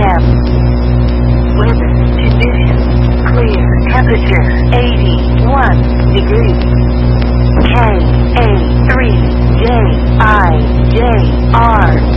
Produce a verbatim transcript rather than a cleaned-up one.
M. Weather conditions. Clear. Temperature eighty-one degrees. K A three J I J R